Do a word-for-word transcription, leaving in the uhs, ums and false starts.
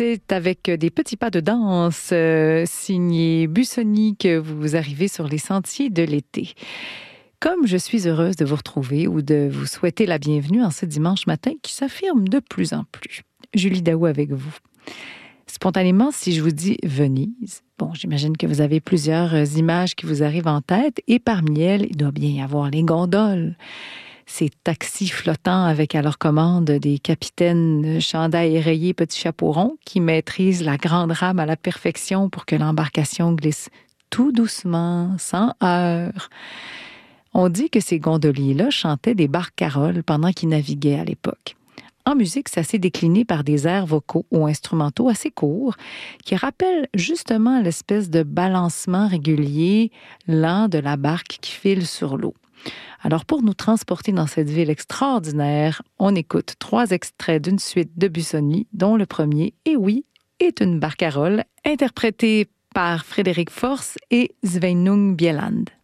C'est avec des petits pas de danse euh, signé Busoni que vous arrivez sur les sentiers de l'été. Comme je suis heureuse de vous retrouver ou de vous souhaiter la bienvenue en ce dimanche matin qui s'affirme de plus en plus. Julie Daou avec vous. Spontanément, si je vous dis Venise, bon, j'imagine que vous avez plusieurs images qui vous arrivent en tête et parmi elles, il doit bien y avoir les gondoles. Ces taxis flottants avec à leur commande des capitaines chandail rayés, petits chapeaux ronds qui maîtrisent la grande rame à la perfection pour que l'embarcation glisse tout doucement, sans heurts. On dit que ces gondoliers-là chantaient des barcaroles pendant qu'ils naviguaient à l'époque. En musique, ça s'est décliné par des airs vocaux ou instrumentaux assez courts qui rappellent justement l'espèce de balancement régulier, lent de la barque qui file sur l'eau. Alors, pour nous transporter dans cette ville extraordinaire, on écoute trois extraits d'une suite de Busoni, dont le premier, et oui, est une barcarolle interprétée par Frédéric Force et Sveinung Bjelland.